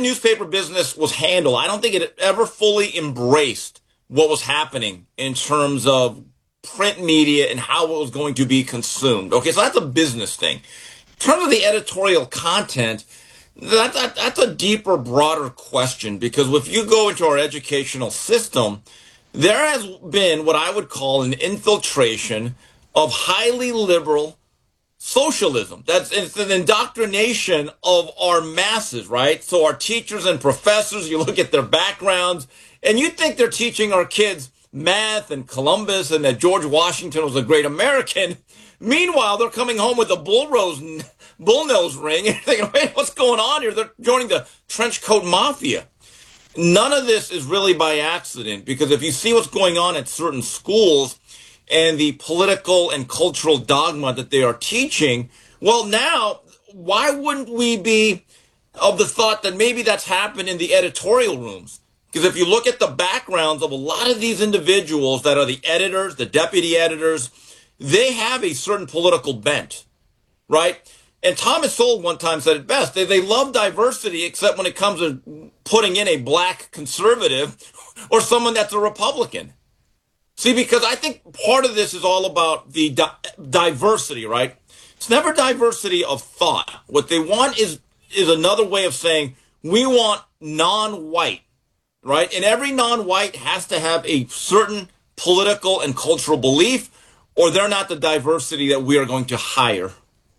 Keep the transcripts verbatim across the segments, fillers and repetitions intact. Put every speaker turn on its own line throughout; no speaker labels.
newspaper business was handled, I don't think it ever fully embraced what was happening in terms of print media and how it was going to be consumed. Okay, so that's a business thing. In terms of the editorial content, that, that, that's a deeper, broader question, because if you go into our educational system, there has been what I would call an infiltration of highly liberal socialism. That's it's an indoctrination of our masses, right? So our teachers and professors, you look at their backgrounds, and you think they're teaching our kids math and Columbus and that George Washington was a great American. Meanwhile, they're coming home with a bull rose, bullnose ring, and thinking, wait, what's going on here? They're joining the trench coat mafia. None of this is really by accident, because if you see what's going on at certain schools and the political and cultural dogma that they are teaching, well, now, why wouldn't we be of the thought that maybe that's happened in the editorial rooms? Because if you look at the backgrounds of a lot of these individuals that are the editors, the deputy editors, they have a certain political bent, right? And Thomas Sowell one time said it best. They, they love diversity, except when it comes to putting in a black conservative or someone that's a Republican. See, because I think part of this is all about the di- diversity, right? It's never diversity of thought. What they want is, is another way of saying we want non-white, right? And every non-white has to have a certain political and cultural belief, or they're not the diversity that we are going to hire.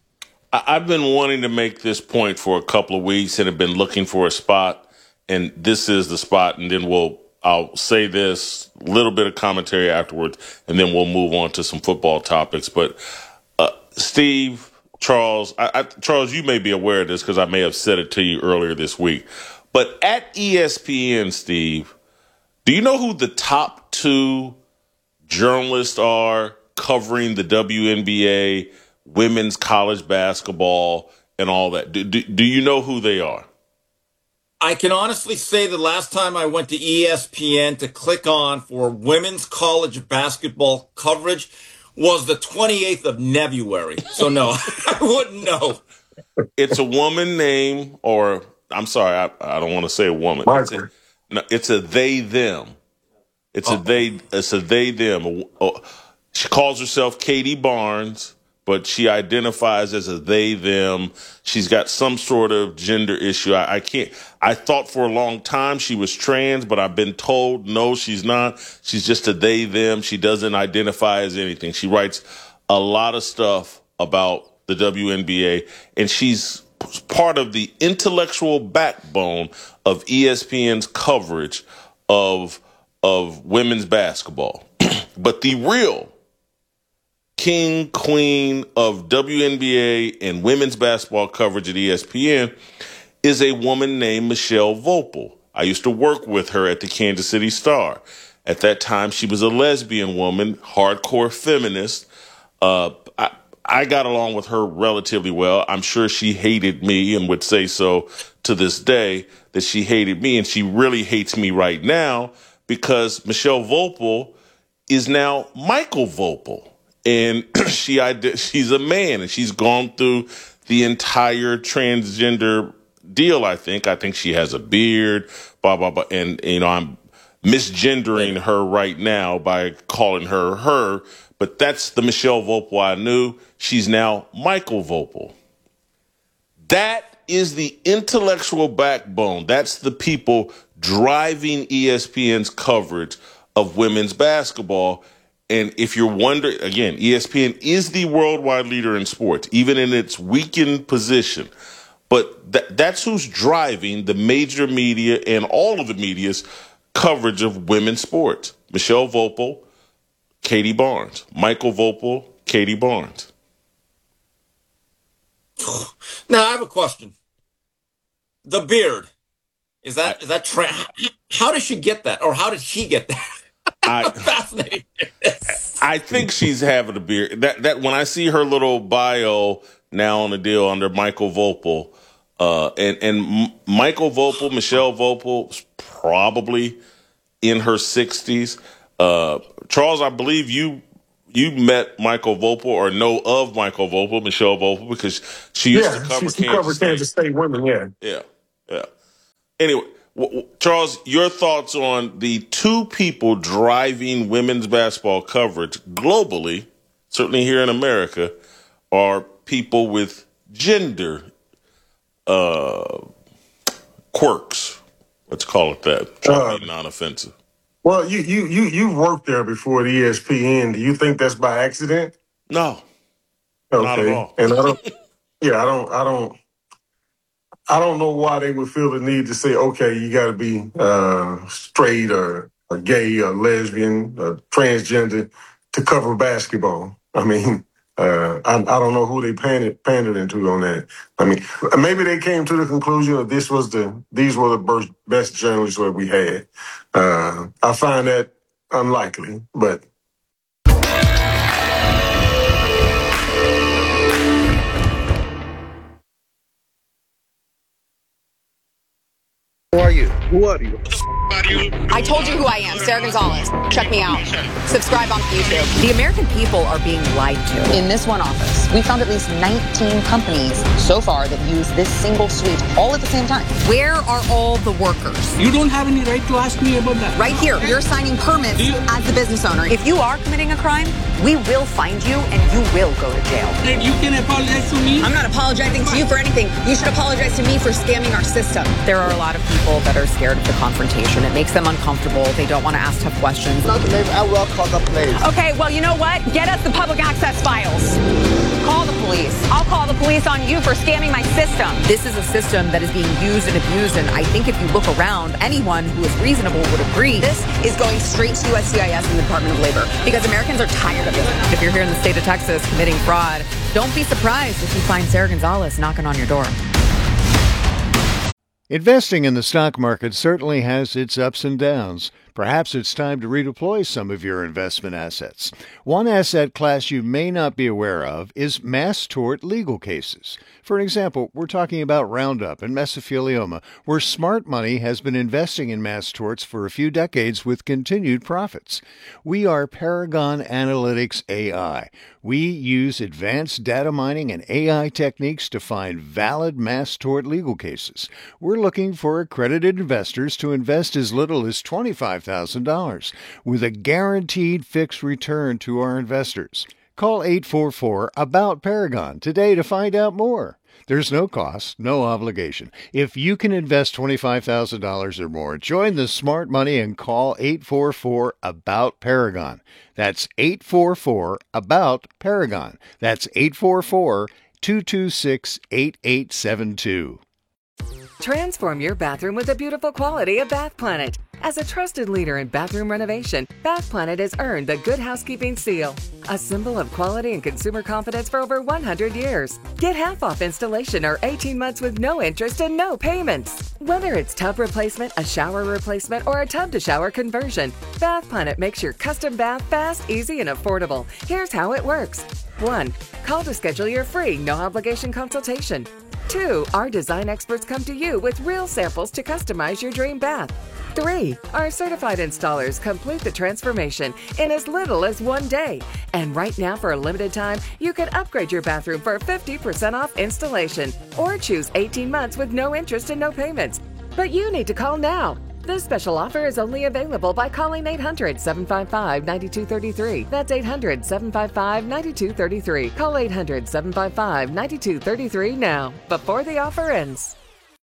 I've been wanting to make this point for a couple of weeks and have been looking for a spot, and this is the spot, and then we'll I'll say this little bit of commentary afterwards, and then we'll move on to some football topics. But uh, Steve, Charles, I, I, Charles, you may be aware of this because I may have said it to you earlier this week. But at E S P N, Steve, do you know who the top two journalists are covering the W N B A, women's college basketball, and all that? Do, do, do you know who they are?
I can honestly say the last time I went to E S P N to click on for women's college basketball coverage was the twenty-eighth of February. So no, I wouldn't know.
It's a woman named, or I'm sorry, I, I don't want to say a woman. It's a, no, it's a they, them. It's oh. a they, it's a they, them. She calls herself Katie Barnes, but she identifies as a they, them. She's got some sort of gender issue. I, I can't, I thought for a long time she was trans, but I've been told, no, she's not. She's just a they, them. She doesn't identify as anything. She writes a lot of stuff about the W N B A, and she's part of the intellectual backbone of E S P N's coverage of, of women's basketball. But the real king, queen of W N B A and women's basketball coverage at E S P N is a woman named Michelle Vopel. I used to work with her at the Kansas City Star. At that time, she was a lesbian woman, hardcore feminist. Uh, I, I got along with her relatively well. I'm sure she hated me and would say so to this day, that she hated me. And she really hates me right now because Michelle Vopel is now Michael Vopel. And she she's a man, and she's gone through the entire transgender deal, I think. I think she has a beard, blah, blah, blah. And, you know, I'm misgendering her right now by calling her her. But that's the Michelle Vopel I knew. She's now Michael Vopel. That is the intellectual backbone. That's the people driving E S P N's coverage of women's basketball. And if you're wondering, again, E S P N is the worldwide leader in sports, even in its weakened position. But th- that's who's driving the major media and all of the media's coverage of women's sports. Michelle Vopel, Katie Barnes. Michael Vopel, Katie Barnes.
Now, I have a question. The beard, is that, is that tra- how does she get that? Or how did he get that?
I,
fascinating.
I think she's having a beard. That that when I see her little bio now on the deal under Michael Vopel, uh, and and M- Michael Vopel, Michelle Vopel, probably in her sixties. Uh, Charles, I believe you you met Michael Vopel or know of Michael Vopel, Michelle Vopel, because she used
yeah,
to cover
she
Kansas
covered
State.
Kansas State women. Yeah,
yeah, yeah. Anyway, w- w- Charles, your thoughts on the two people driving women's basketball coverage globally, certainly here in America, are people with gender uh, quirks. Let's call it that. Try to be non-offensive.
Well, you you you you've worked there before at E S P N. Do you think that's by accident?
No,
Okay.
not at all.
And I don't. Yeah, I don't. I don't. I don't know why they would feel the need to say, okay, you got to be uh, straight or, or gay or lesbian or transgender to cover basketball. I mean, uh, I, I don't know who they pandered, pandered into on that. I mean, maybe they came to the conclusion that this was the these were the best, best journalists that we had. Uh, I find that unlikely, but.
Who are you? Who are you?
I told you who I am, Sarah Gonzalez. Check me out. Subscribe on YouTube.
The American people are being lied to.
In this one office, we found at least nineteen companies so far that use this single suite all at the same time.
Where are all the workers?
You don't have any right to ask me about that.
Right here. You're signing permits as the business owner. If you are committing a crime, we will find you and you will go to jail.
And you can apologize to me?
I'm not apologizing to you for anything. You should apologize to me for scamming our system.
There are a lot of people that are scared of the confrontation. It makes them uncomfortable. They don't want to ask tough questions.
Not maybe I will call the police.
Okay, well, you know what? Get us the public access files. Call the police. I'll call the police on you for scamming my system. This is a system that is being used and abused, and I think if you look around, anyone who is reasonable would agree.
This is going straight to U S C I S and the Department of Labor because Americans are tired of it.
If you're here in the state of Texas committing fraud, don't be surprised if you find Sarah Gonzalez knocking on your door.
Investing in the stock market certainly has its ups and downs. Perhaps it's time to redeploy some of your investment assets. One asset class you may not be aware of is mass tort legal cases. For example, we're talking about Roundup and mesothelioma, where smart money has been investing in mass torts for a few decades with continued profits. We are Paragon Analytics A I. We use advanced data mining and A I techniques to find valid mass tort legal cases. We're looking for accredited investors to invest as little as twenty-five thousand dollars with a guaranteed fixed return to our investors. Call eight four four about Paragon today to find out more. There's no cost, no obligation. If you can invest twenty-five thousand dollars or more, join the smart money and call eight four four about Paragon. That's eight four four about Paragon. That's eight four four, two two six, eight eight seven two.
Transform your bathroom with the beautiful quality of Bath Planet. As a trusted leader in bathroom renovation, Bath Planet has earned the Good Housekeeping seal, a symbol of quality and consumer confidence for over one hundred years. Get half off installation or eighteen months with no interest and no payments. Whether it's tub replacement, a shower replacement, or a tub-to-shower conversion, Bath Planet makes your custom bath fast, easy, and affordable. Here's how it works. one. Call to schedule your free, no-obligation consultation. two. Our design experts come to you with real samples to customize your dream bath. three. Our certified installers complete the transformation in as little as one day. And right now, for a limited time, you can upgrade your bathroom for fifty percent off installation or choose eighteen months with no interest and no payments. But you need to call now. This special offer is only available by calling eight hundred, seven five five, nine two three three. That's eight hundred, seven five five, nine two three three. Call eight hundred, seven five five, nine two three three now, before the offer ends.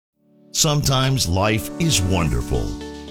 Sometimes life is wonderful,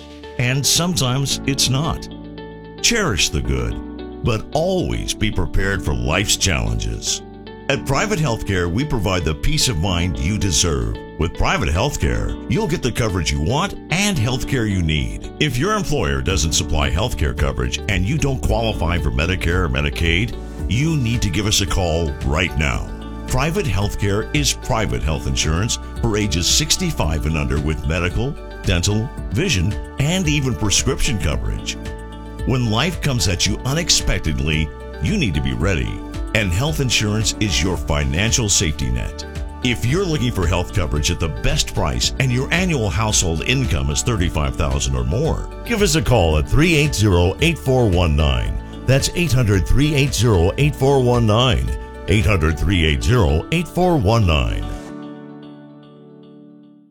and sometimes it's not. Cherish the good, but always be prepared for life's challenges. At Private Healthcare, we provide the peace of mind you deserve. With Private Healthcare, you'll get the coverage you want and healthcare you need. If your employer doesn't supply healthcare coverage and you don't qualify for Medicare or Medicaid, you need to give us a call right now. Private Healthcare is private health insurance for ages sixty-five and under with medical, dental, vision, and even prescription coverage. When life comes at you unexpectedly, you need to be ready, and health insurance is your financial safety net. If you're looking for health coverage at the best price and your annual household income is thirty-five thousand dollars or more, give us a call at three eight zero, eight four one nine. That's eight hundred, three eight zero, eight four one nine. eight hundred, three eight zero, eight four one nine.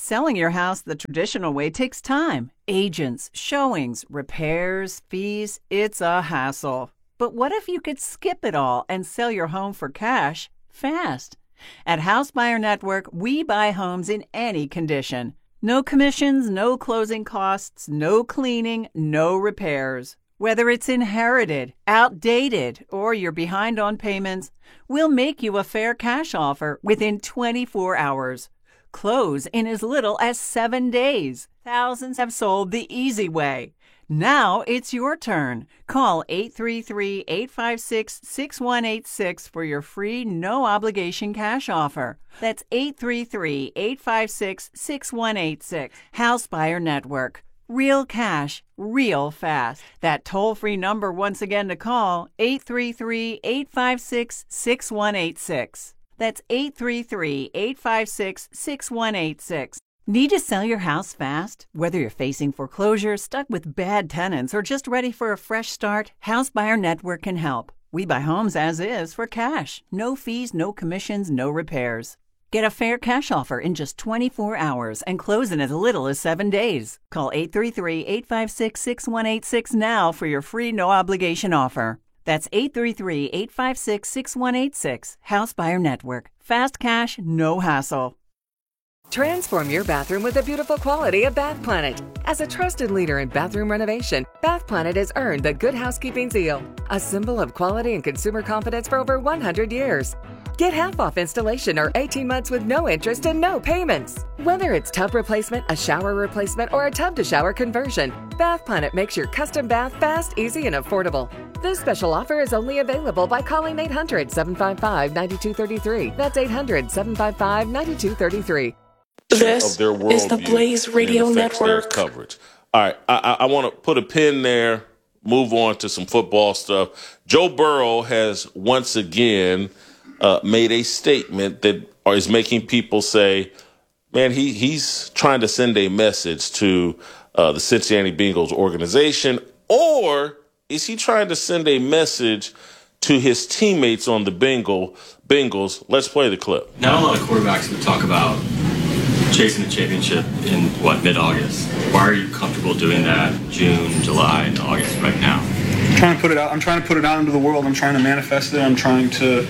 Selling your house the traditional way takes time. Agents, showings, repairs, fees. It's a hassle. But what if you could skip it all and sell your home for cash fast? At House Buyer Network, we buy homes in any condition. No commissions, no closing costs, no cleaning, no repairs. Whether it's inherited, outdated, or you're behind on payments, we'll make you a fair cash offer within twenty-four hours. Close in as little as seven days. Thousands have sold the easy way. Now it's your turn. Call eight three three, eight five six, six one eight six for your free no-obligation cash offer. That's eight three three, eight five six, six one eight six. House Buyer Network. Real cash, real fast. That toll-free number once again to call, eight three three, eight five six, six one eight six. That's eight three three, eight five six, six one eight six. Need to sell your house fast? Whether you're facing foreclosure, stuck with bad tenants, or just ready for a fresh start, House Buyer Network can help. We buy homes as is for cash. No fees, no commissions, no repairs. Get a fair cash offer in just twenty-four hours and close in as little as seven days. Call eight three three, eight five six, six one eight six now for your free no-obligation offer. That's eight three three, eight five six, six one eight six. House Buyer Network. Fast cash, no hassle.
Transform your bathroom with the beautiful quality of Bath Planet. As a trusted leader in bathroom renovation, Bath Planet has earned the Good Housekeeping seal, a symbol of quality and consumer confidence for over one hundred years. Get half off installation or eighteen months with no interest and no payments. Whether it's tub replacement, a shower replacement, or a tub-to-shower conversion, Bath Planet makes your custom bath fast, easy, and affordable. This special offer is only available by calling eight hundred, seven five five, nine two three three. That's eight hundred, seven five five, nine two three three.
This
of their worldview
is the Blaze Radio Network.
Their coverage. All right, I, I, I want to put a pin there, move on to some football stuff. Joe Burrow has once again uh, made a statement that is making people say, man, he, he's trying to send a message to uh, the Cincinnati Bengals organization, or is he trying to send a message to his teammates on the Bengal Bengals? Let's play the clip.
Not a lot of quarterbacks would talk about chasing a championship in, what, mid-August. Why are you comfortable doing that June, July, and August right now?
I'm trying to put it out. I'm trying to put it out into the world. I'm trying to manifest it. I'm trying to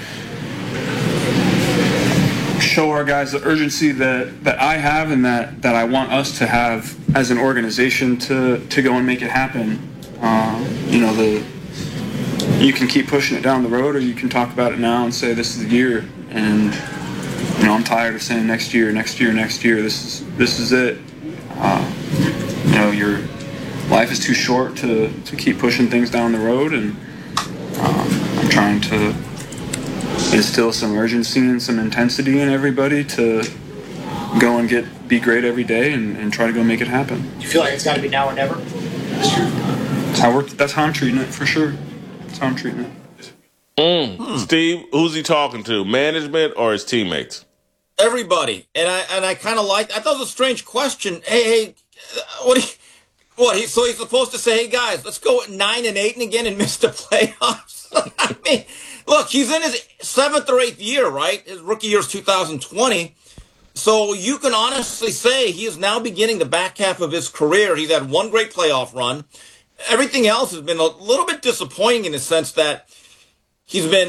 show our guys the urgency that, that I have and that, that I want us to have as an organization to, to go and make it happen. Uh, you know, the you can keep pushing it down the road, or you can talk about it now and say this is the year. And you know, I'm tired of saying next year, next year, next year. This is this is it. Uh, you know, your life is too short to, to keep pushing things down the road, and um, I'm trying to instill some urgency and some intensity in everybody to go and get be great every day and, and try to go make it happen.
Do you feel like it's got to be now or never?
That's how we're, that's how I'm treating it, for sure. That's how I'm treating it.
Mm. Hmm. Steve, who's he talking to? Management or his teammates?
Everybody. And I and I kind of like. I thought it was a strange question. Hey, hey, what? He, what? He, so he's supposed to say, "Hey guys, let's go at nine and eight and again and miss the playoffs." I mean, look, he's in his seventh or eighth year, right? His rookie year is two thousand twenty. So you can honestly say he is now beginning the back half of his career. He's had one great playoff run. Everything else has been a little bit disappointing in the sense that he's been,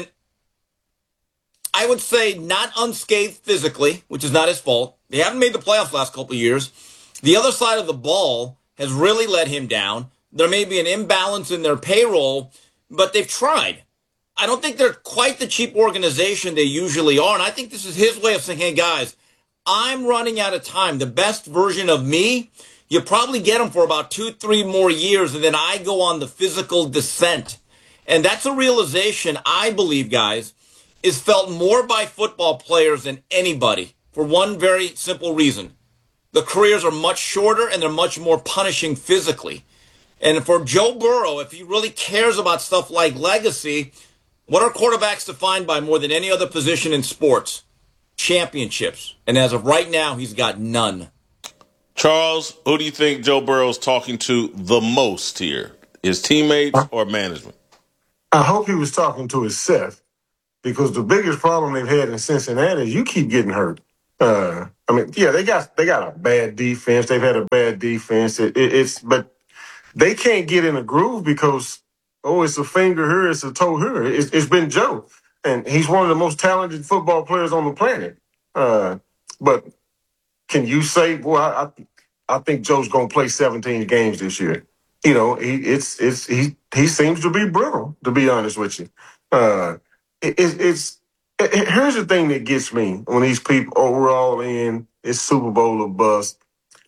I would say, not unscathed physically, which is not his fault. They haven't made the playoffs the last couple of years. The other side of the ball has really let him down. There may be an imbalance in their payroll, but they've tried. I don't think they're quite the cheap organization they usually are, and I think this is his way of saying, hey, guys, I'm running out of time. The best version of me, you probably get him for about two, three more years, and then I go on the physical descent. And that's a realization, I believe, guys, is felt more by football players than anybody for one very simple reason. The careers are much shorter, and they're much more punishing physically. And for Joe Burrow, if he really cares about stuff like legacy, what are quarterbacks defined by more than any other position in sports? Championships. And as of right now, he's got none.
Charles, who do you think Joe Burrow's talking to the most here? His teammates or management?
I hope he was talking to himself, because the biggest problem they've had in Cincinnati is you keep getting hurt. Uh, I mean, yeah, they got they got a bad defense. They've had a bad defense. It, it, it's but they can't get in a groove because oh, it's a finger here, it's a toe here. It's, it's been Joe, and he's one of the most talented football players on the planet. Uh, but can you say, boy, I I, I think Joe's going to play seventeen games this year? You know, he it's it's he he seems to be brittle, to be honest with you. Uh, it, it, it's it, here's the thing that gets me when these people, oh, we're all in, it's Super Bowl or bust.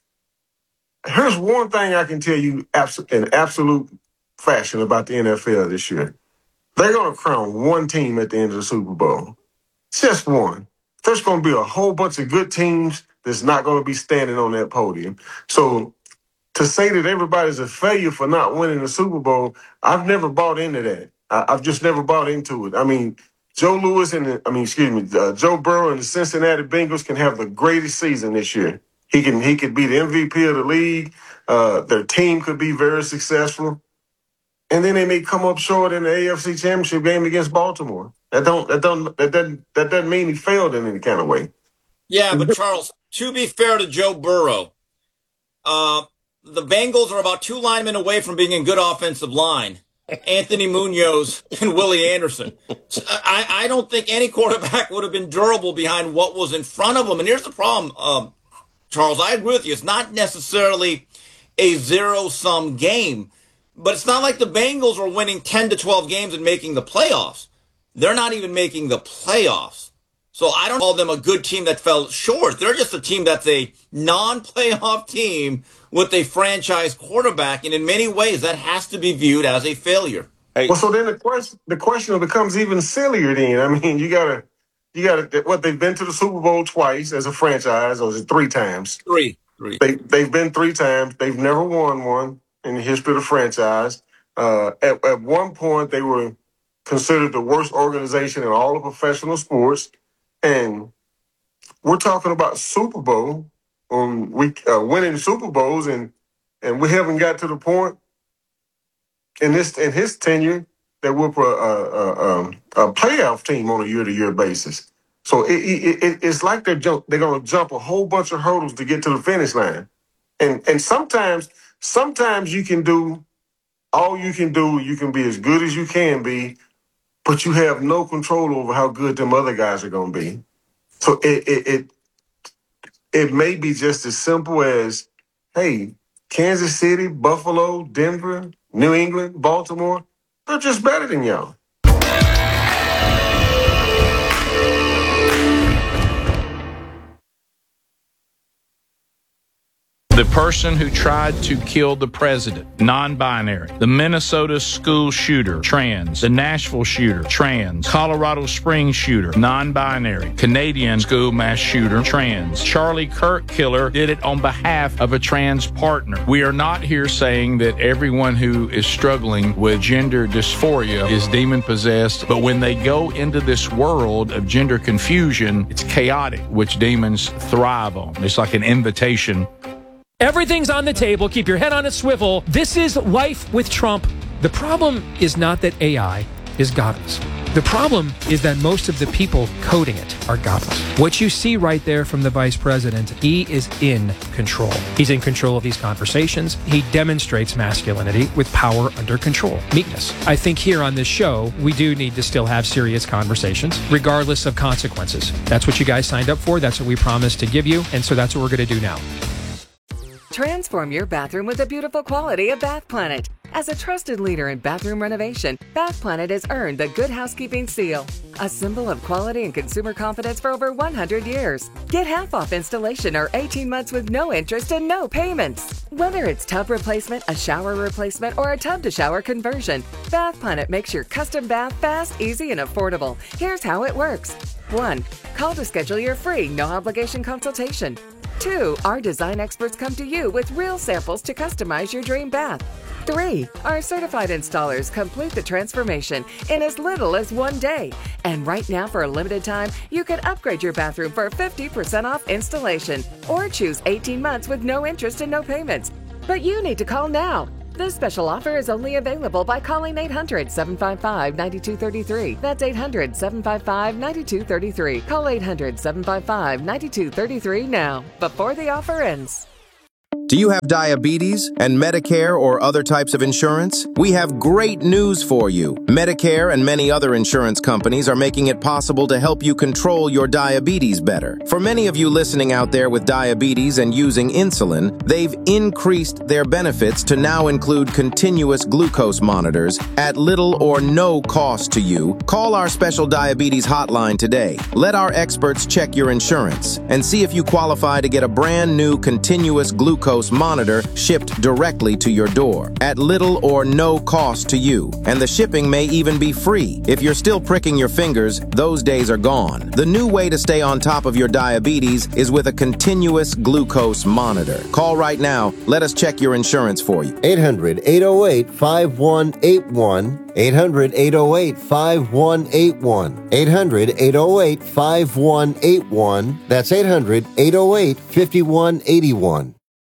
Here's one thing I can tell you abs- in absolute fashion about the N F L this year. They're going to crown one team at the end of the Super Bowl. Just one. There's going to be a whole bunch of good teams that's not going to be standing on that podium. So to say that everybody's a failure for not winning the Super Bowl, I've never bought into that. I, I've just never bought into it. I mean, Joe Lewis and the, I mean, excuse me, uh, Joe Burrow and the Cincinnati Bengals can have the greatest season this year. He can he could be the M V P of the league. Uh, their team could be very successful, and then they may come up short in the A F C Championship game against Baltimore. That don't that don't that doesn't that doesn't mean he failed in any kind of way.
Yeah, but Charles, to be fair to Joe Burrow, uh, the Bengals are about two linemen away from being in good offensive line. Anthony Munoz and Willie Anderson. So I, I don't think any quarterback would have been durable behind what was in front of them. And here's the problem, um, Charles. I agree with you. It's not necessarily a zero-sum game, but it's not like the Bengals are winning ten to twelve games and making the playoffs. They're not even making the playoffs. So I don't call them a good team that fell short. They're just a team that's a non-playoff team with a franchise quarterback, and in many ways, that has to be viewed as a failure.
Hey. Well, so then the question the question becomes even sillier. Then I mean, you gotta you gotta what they've been to the Super Bowl twice as a franchise, or is it three times?
Three, three.
They they've been three times. They've never won one in the history of the franchise. Uh, at at one point, they were considered the worst organization in all of professional sports, and we're talking about Super Bowl. Um, we uh, winning Super Bowls, and and we haven't got to the point in this in his tenure that we're a, a, a, a playoff team on a year to year basis. So it, it, it, it's like they're jump, they're going to jump a whole bunch of hurdles to get to the finish line, and and sometimes sometimes you can do all you can do. You can be as good as you can be, but you have no control over how good them other guys are going to be. So it it. it It may be just as simple as, hey, Kansas City, Buffalo, Denver, New England, Baltimore, they're just better than y'all.
The person who tried to kill the president, non-binary. The Minnesota school shooter, trans. The Nashville shooter, trans. Colorado Springs shooter, non-binary. Canadian school mass shooter, trans. Charlie Kirk killer did it on behalf of a trans partner. We are not here saying that everyone who is struggling with gender dysphoria is demon-possessed, but when they go into this world of gender confusion, it's chaotic, which demons thrive on. It's like an invitation.
Everything's on the table. Keep your head on a swivel. This is Life with Trump. The problem is not that A I is godless. The problem is that most of the people coding it are godless. What you see right there from the vice president, he is in control. He's in control of these conversations. He demonstrates masculinity with power under control, meekness. I think here on this show, we do need to still have serious conversations, regardless of consequences. That's what you guys signed up for. That's what we promised to give you. And so that's what we're going to do now.
Transform your bathroom with the beautiful quality of Bath Planet. As a trusted leader in bathroom renovation, Bath Planet has earned the Good Housekeeping seal, a symbol of quality and consumer confidence for over one hundred years. Get half off installation or eighteen months with no interest and no payments. Whether it's tub replacement, a shower replacement, or a tub-to-shower conversion, Bath Planet makes your custom bath fast, easy, and affordable. Here's how it works. one. Call to schedule your free, no-obligation consultation. two. Our design experts come to you with real samples to customize your dream bath. three. Our certified installers complete the transformation in as little as one day. And right now, for a limited time, you can upgrade your bathroom for fifty percent off installation or choose eighteen months with no interest and no payments. But you need to call now. This special offer is only available by calling eight hundred, seven five five, nine two three three. That's eight hundred, seven five five, nine two three three. Call eight hundred, seven five five, nine two three three now, before the offer ends.
Do you have diabetes and Medicare or other types of insurance? We have great news for you. Medicare and many other insurance companies are making it possible to help you control your diabetes better. For many of you listening out there with diabetes and using insulin, they've increased their benefits to now include continuous glucose monitors at little or no cost to you. Call our special diabetes hotline today. Let our experts check your insurance and see if you qualify to get a brand new continuous glucose monitor shipped directly to your door at little or no cost to you. And the shipping may even be free. If you're still pricking your fingers, those days are gone. The new way to stay on top of your diabetes is with a continuous glucose monitor. Call right now. Let us check your insurance for you.
eight hundred, eight oh eight, five one eight one. eight hundred, eight oh eight, five one eight one. eight hundred, eight oh eight, five one eight one. That's eight hundred, eight oh eight, five one eight one.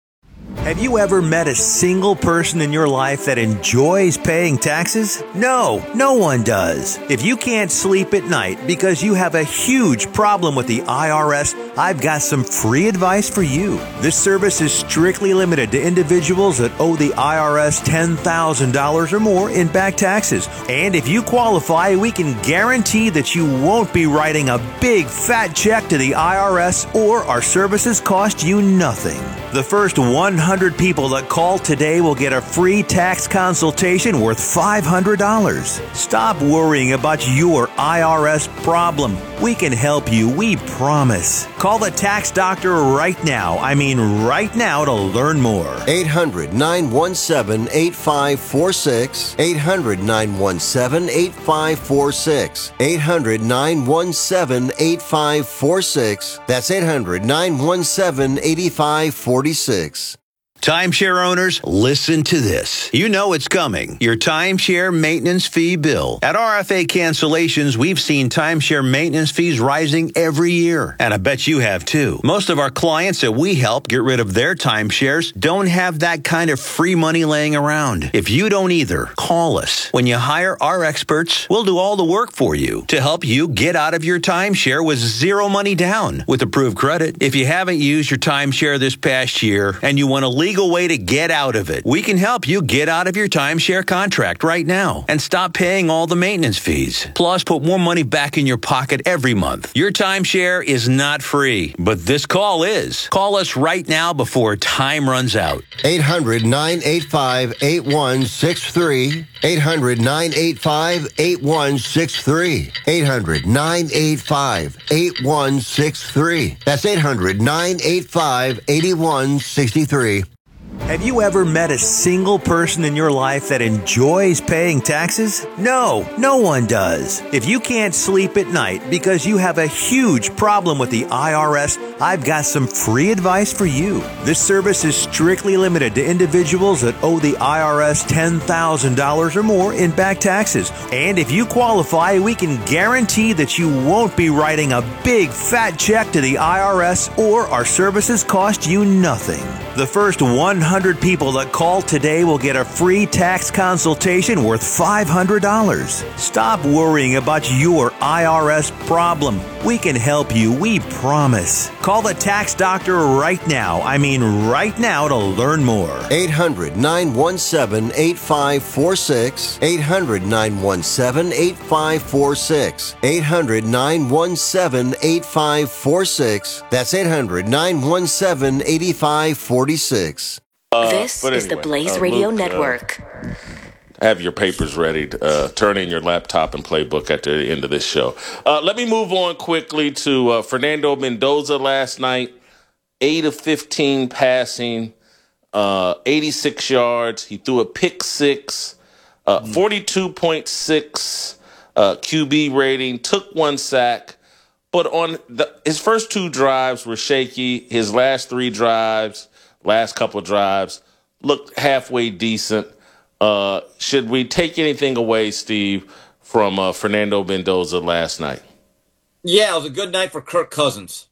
Have you ever met a single person in your life that enjoys paying taxes? No, no one does. If you can't sleep at night because you have a huge problem with the I R S, I've got some free advice for you. This service is strictly limited to individuals that owe the I R S ten thousand dollars or more in back taxes. And if you qualify, we can guarantee that you won't be writing a big fat check to the I R S, or our services cost you nothing. The first one hundred people that call today will get a free tax consultation worth five hundred dollars. Stop worrying about your I R S problem. We can help you, we promise. Call the tax doctor right now. I mean right now to learn more.
eight hundred, nine one seven, eight five four six. eight hundred, nine one seven, eight five four six. eight hundred, nine one seven, eight five four six. That's eight hundred, nine one seven, eight five four six.
Timeshare owners, listen to this. You know it's coming. Your timeshare maintenance fee bill. At R F A Cancellations, we've seen timeshare maintenance fees rising every year. And I bet you have too. Most of our clients that we help get rid of their timeshares don't have that kind of free money laying around. If you don't either, call us. When you hire our experts, we'll do all the work for you to help you get out of your timeshare with zero money down with approved credit. If you haven't used your timeshare this past year and you want to leave way to get out of it, we can help you get out of your timeshare contract right now and stop paying all the maintenance fees. Plus, put more money back in your pocket every month. Your timeshare is not free, but this call is. Call us right now before time runs out.
eight hundred, nine eight five, eight one six three. eight hundred, nine eight five, eight one six three. eight hundred, nine eight five, eight one six three. That's eight hundred, nine eight five, eight one six three.
Have you ever met a single person in your life that enjoys paying taxes? No, no one does. If you can't sleep at night because you have a huge problem with the I R S, I've got some free advice for you. This service is strictly limited to individuals that owe the I R S ten thousand dollars or more in back taxes. And if you qualify, we can guarantee that you won't be writing a big fat check to the I R S, or our services cost you nothing. The first one hundred people that call today will get a free tax consultation worth five hundred dollars. Stop worrying about your I R S problem. We can help you, we promise. Call the tax doctor right now. I mean right now to learn more.
eight hundred, nine one seven, eight five four six. eight hundred, nine one seven, eight five four six. eight hundred, nine one seven, eight five four six. That's eight hundred, nine one seven, eight five four six.
Uh,
this
anyway,
is the Blaze
uh,
Radio
Luke,
Network.
Uh, have your papers ready. To, uh, turn in your laptop and playbook at the end of this show. Uh, let me move on quickly to uh, Fernando Mendoza last night. eight of fifteen passing, uh, eighty-six yards. He threw a pick six, uh, forty-two point six uh, Q B rating, took one sack. But on the, his first two drives were shaky. His last three drives, last couple of drives, looked halfway decent. Uh, should we take anything away, Steve, from uh, Fernando Mendoza last night?
Yeah, it was a good night for Kirk Cousins.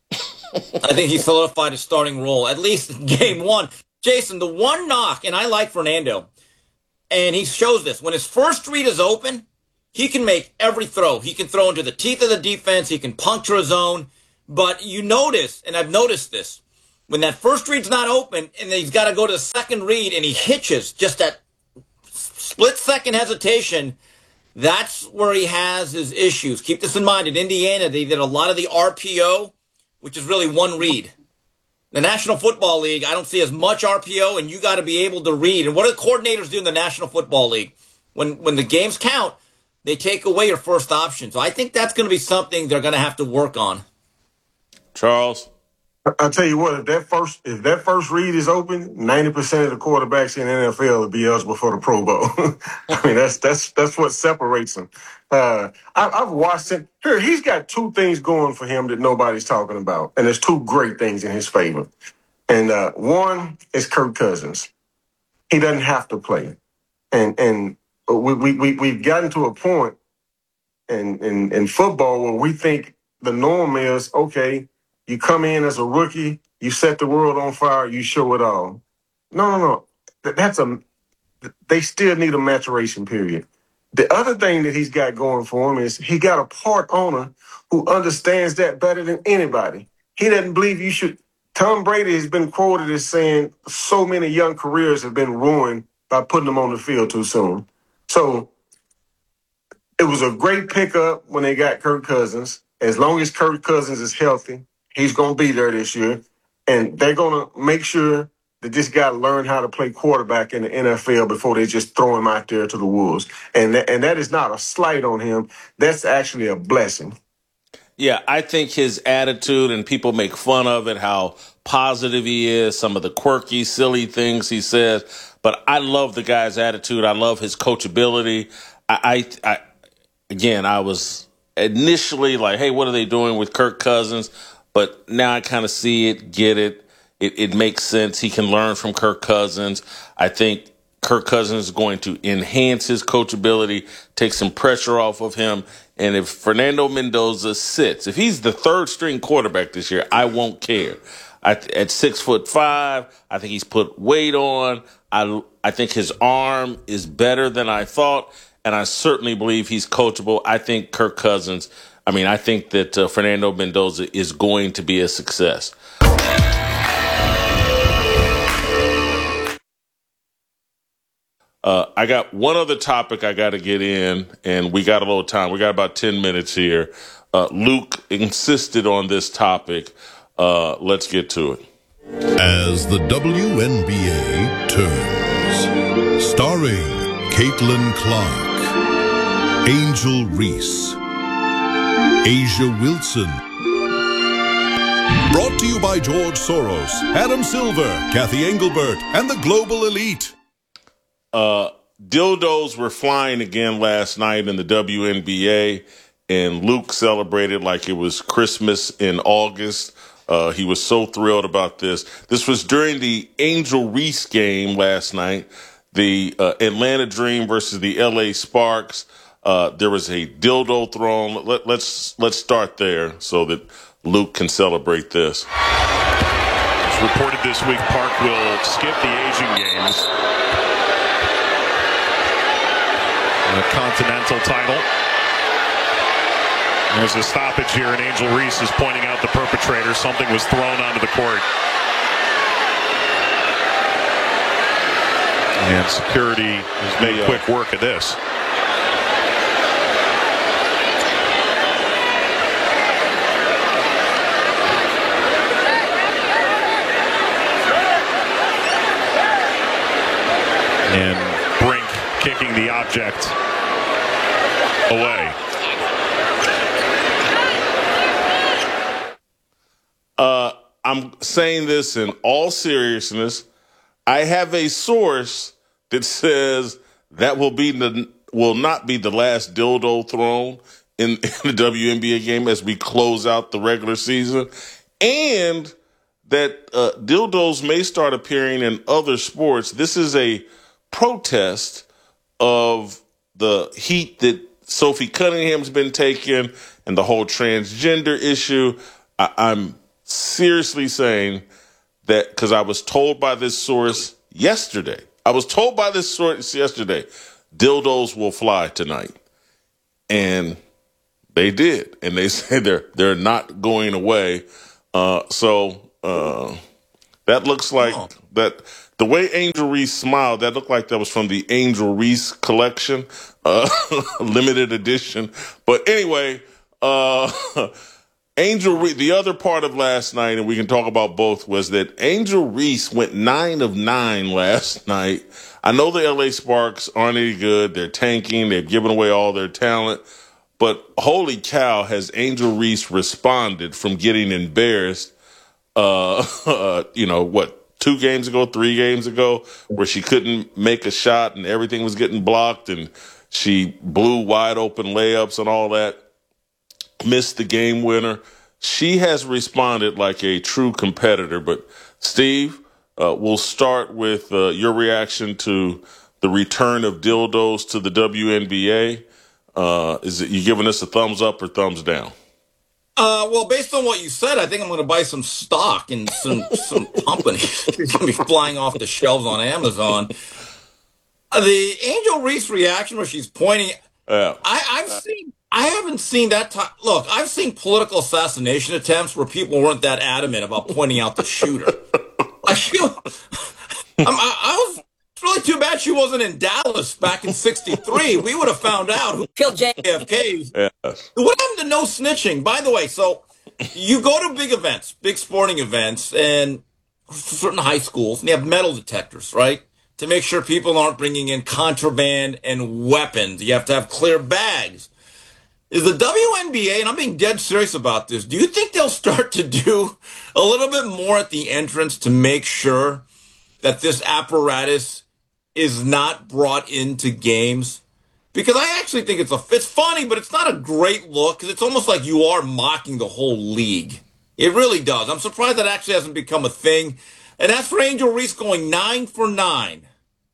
I think he solidified his starting role, at least in game one. Jason, the one knock, and I like Fernando, And he shows this. When his first read is open, he can make every throw. He can throw into the teeth of the defense. He can puncture a zone. But you notice, and I've noticed this, when that first read's not open and then he's got to go to the second read and he hitches, just that split second hesitation, that's where he has his issues. Keep this in mind. In Indiana, they did a lot of the R P O, which is really one read. The National Football League, I don't see as much R P O, and you got to be able to read. And what do the coordinators do in the National Football League? When when the games count, they take away your first option. So I think that's going to be something they're going to have to work on.
Charles?
I'll tell you what, if that first if that first read is open, ninety percent of the quarterbacks in the N F L will be eligible for the Pro Bowl. I mean, that's that's that's what separates them. Uh, I, I've watched him. Here, he's got two things going for him that nobody's talking about, and there's two great things in his favor. And uh, one is Kirk Cousins. He doesn't have to play, and and we we, we we've gotten to a point in, in in football where we think the norm is okay. You come in as a rookie, you set the world on fire, you show it all. No, no, no. That's a. They still need a maturation period. The other thing that he's got going for him is he got a part owner who understands that better than anybody. He doesn't believe you should. Tom Brady has been quoted as saying so many young careers have been ruined by putting them on the field too soon. So it was a great pickup when they got Kirk Cousins. As long as Kirk Cousins is healthy, he's going to be there this year. And they're going to make sure that this guy learn how to play quarterback in the N F L before they just throw him out there to the wolves. And that, and that is not a slight on him. That's actually a blessing.
Yeah, I think his attitude, and people make fun of it, how positive he is, some of the quirky, silly things he says. But I love the guy's attitude. I love his coachability. I, I, I again, I was initially like, hey, what are they doing with Kirk Cousins? But now I kind of see it, get it. It, it makes sense. He can learn from Kirk Cousins. I think Kirk Cousins is going to enhance his coachability, take some pressure off of him. And if Fernando Mendoza sits, if he's the third string quarterback this year, I won't care. I, at six foot five, I think he's put weight on. I, I think his arm is better than I thought. And I certainly believe he's coachable. I think Kirk Cousins, I mean, I think that uh, Fernando Mendoza is going to be a success. Uh, I got one other topic I got to get in, and we got a little time. We got about ten minutes here. Uh, Luke insisted on this topic. Uh, let's get to it.
As the W N B A turns, starring Caitlin Clark, Angel Reese, Asia Wilson. Brought to you by George Soros, Adam Silver, Kathy Engelbert, and the Global Elite.
Uh, dildos were flying again last night in the W N B A, and Luke celebrated like it was Christmas in August. Uh, he was so thrilled about this. This was during the Angel Reese game last night, the uh, Atlanta Dream versus the L A Sparks. Uh, there was a dildo thrown. Let, let's let's start there so that Luke can celebrate this.
It's reported this week Park will skip the Asian Games. The Continental title. There's a stoppage here, and Angel Reese is pointing out the perpetrator. Something was thrown onto the court. And security has made yeah. quick work of this. And Brink kicking the object away.
Uh, I'm saying this in all seriousness. I have a source that says that will be the will not be the last dildo thrown in, in the W N B A game as we close out the regular season, and that uh, dildos may start appearing in other sports. This is a protest of the heat that Sophie Cunningham's been taking and the whole transgender issue. I, I'm seriously saying that because I was told by this source yesterday, I was told by this source yesterday, dildos will fly tonight. And they did. And they say they're they're not going away. Uh, so uh, that looks like oh. that the way Angel Reese smiled, that looked like that was from the Angel Reese collection, uh, limited edition. But anyway, uh, Angel Reese, the other part of last night, and we can talk about both, was that Angel Reese went nine of nine last night. I know the L A Sparks aren't any good. They're tanking. They've given away all their talent. But holy cow, has Angel Reese responded from getting embarrassed, uh, uh, you know, what, two games ago, three games ago, where she couldn't make a shot and everything was getting blocked and she blew wide open layups and all that, missed the game winner. She has responded like a true competitor. But, Steve, uh, we'll start with uh, your reaction to the return of dildos to the W N B A. Uh, is it you giving us a thumbs up or thumbs down?
Uh, well, based on what you said, I think I'm going to buy some stock in some some companies. It's going to be flying off the shelves on Amazon. Uh, the Angel Reese reaction where she's pointing,
yeah.
I, I've seen, I haven't seen that time. Look, I've seen political assassination attempts where people weren't that adamant about pointing out the shooter. I feel, I'm, I, I was. It's really too bad she wasn't in Dallas back in sixty-three. We would have found out who killed J F K.
Yes.
What happened to no snitching? By the way, so you go to big events, big sporting events, and certain high schools, and they have metal detectors, right? To make sure people aren't bringing in contraband and weapons. You have to have clear bags. Is the W N B A, and I'm being dead serious about this, do you think they'll start to do a little bit more at the entrance to make sure that this apparatus is not brought into games? Because I actually think it's a it's funny, but it's not a great look because it's almost like you are mocking the whole league. It really does. I'm surprised that actually hasn't become a thing. And as for Angel Reese going nine for nine,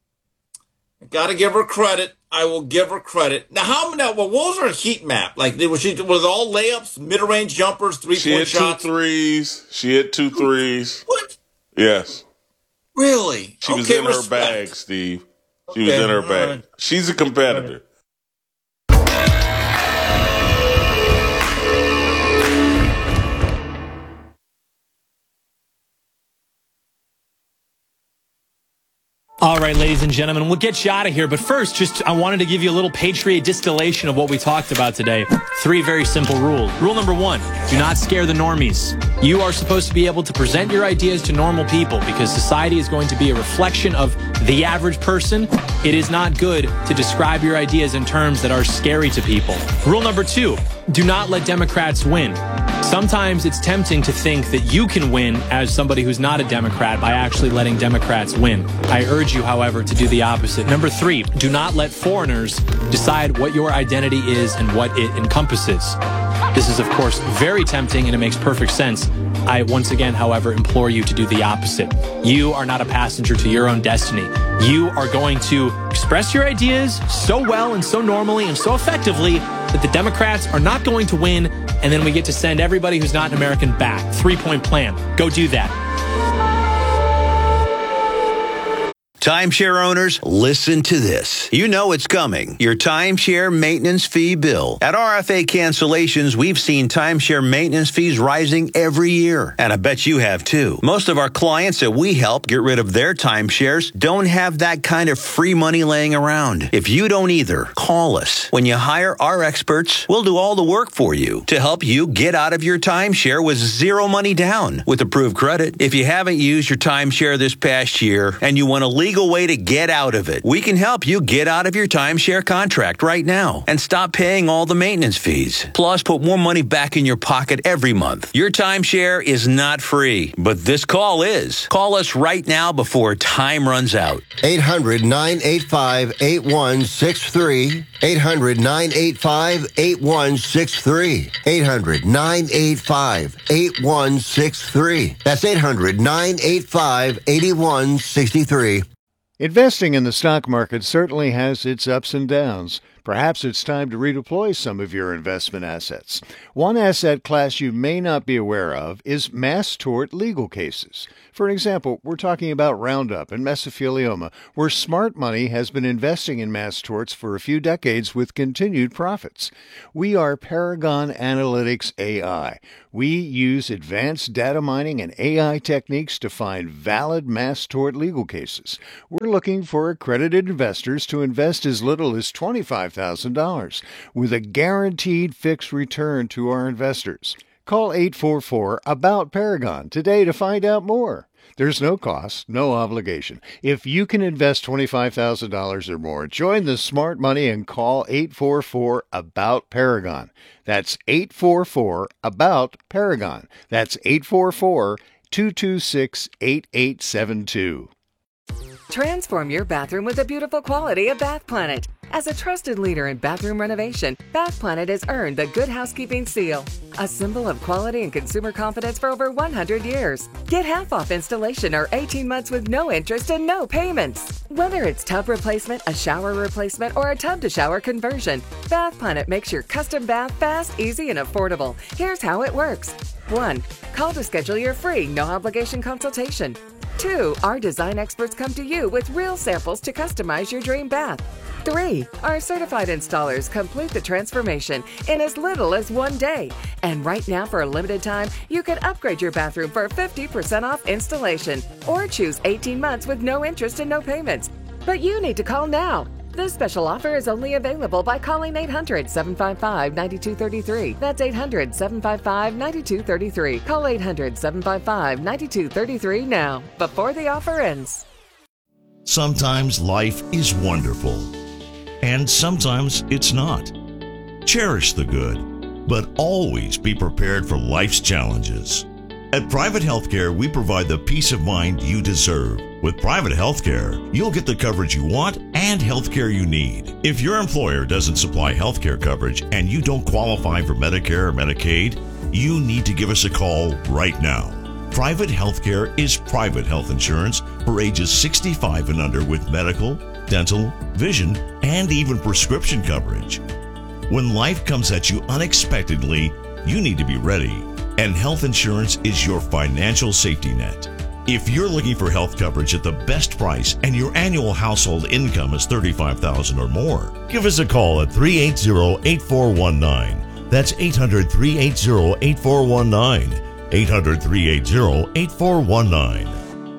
I got to give her credit. I will give her credit. Now, how now? What was her heat map? Like, was she was it all layups, mid-range jumpers, three-point
she had
shots?
Two threes. She had two threes.
What?
Yes.
Really?
She was
okay,
in
respect.
her bag, Steve. She
okay,
was in her bag.
right.
She's a competitor.
All right, ladies and gentlemen, we'll get you out of here. But first, just I wanted to give you a little Patriot distillation of what we talked about today. Three very simple rules. Rule number one, do not scare the normies. You are supposed to be able to present your ideas to normal people because society is going to be a reflection of the average person. It is not good to describe your ideas in terms that are scary to people. Rule number two, do not let Democrats win. Sometimes it's tempting to think that you can win as somebody who's not a Democrat by actually letting Democrats win. I urge you, however, to do the opposite. Number three, do not let foreigners decide what your identity is and what it encompasses. This is, of course, very tempting and it makes perfect sense. I once again, however, implore you to do the opposite. You are not a passenger to your own destiny. You are going to express your ideas so well and so normally and so effectively that the Democrats are not going to win, and then we get to send everybody who's not an American back. Three-point plan. Go do that.
Timeshare owners, listen to this. You know it's coming. Your timeshare maintenance fee bill. At R F A Cancellations, we've seen timeshare maintenance fees rising every year. And I bet you have too. Most of our clients that we help get rid of their timeshares don't have that kind of free money laying around. If you don't either, call us. When you hire our experts, we'll do all the work for you to help you get out of your timeshare with zero money down with approved credit. If you haven't used your timeshare this past year and you want to leave legal way to get out of it. We can help you get out of your timeshare contract right now and stop paying all the maintenance fees. Plus, put more money back in your pocket every month. Your timeshare is not free, but this call is. Call us right now before time runs out.
eight hundred, nine eight five, eight one six three. eight hundred, nine eight five, eight one six three. eight hundred, nine eight five, eight one six three. That's eight hundred, nine eight five, eight one six three.
Investing in the stock market certainly has its ups and downs. Perhaps it's time to redeploy some of your investment assets. One asset class you may not be aware of is mass tort legal cases. For example, we're talking about Roundup and mesothelioma, where smart money has been investing in mass torts for a few decades with continued profits. We are Paragon Analytics A I. We use advanced data mining and A I techniques to find valid mass tort legal cases. We're looking for accredited investors to invest as little as twenty-five thousand dollars with a guaranteed fixed return to our investors. Call eight four four, A B O U T, Paragon today to find out more. There's no cost, no obligation. If you can invest twenty-five thousand dollars or more, join the smart money and call eight four four, A B O U T, Paragon. That's eight four four, A B O U T, Paragon. That's eight four four, two two six, eight eight seven two.
Transform your bathroom with the beautiful quality of Bath Planet. As a trusted leader in bathroom renovation, Bath Planet has earned the Good Housekeeping Seal, a symbol of quality and consumer confidence for over one hundred years. Get half off installation or eighteen months with no interest and no payments. Whether it's tub replacement, a shower replacement, or a tub-to-shower conversion, Bath Planet makes your custom bath fast, easy, and affordable. Here's how it works. one. Call to schedule your free, no-obligation consultation. two. Our design experts come to you with real samples to customize your dream bath. three. Our certified installers complete the transformation in as little as one day. And right now, for a limited time, you can upgrade your bathroom for fifty percent off installation or choose eighteen months with no interest and no payments. But you need to call now. This special offer is only available by calling eight hundred, seven five five, nine two three three. That's eight hundred, seven five five, nine two three three. Call eight hundred, seven five five, nine two three three now, before the offer ends.
Sometimes life is wonderful, and sometimes it's not. Cherish the good, but always be prepared for life's challenges. At Private Healthcare, we provide the peace of mind you deserve. With Private Healthcare, you'll get the coverage you want and healthcare you need. If your employer doesn't supply healthcare coverage and you don't qualify for Medicare or Medicaid, you need to give us a call right now. Private Healthcare is private health insurance for ages sixty-five and under with medical, dental, vision, and even prescription coverage. When life comes at you unexpectedly, you need to be ready. And health insurance is your financial safety net. If you're looking for health coverage at the best price and your annual household income is thirty-five thousand dollars or more, give us a call at three eight zero, eight four one nine. That's eight hundred, three eight zero, eight four one nine. eight hundred, three eight zero, eight four one nine.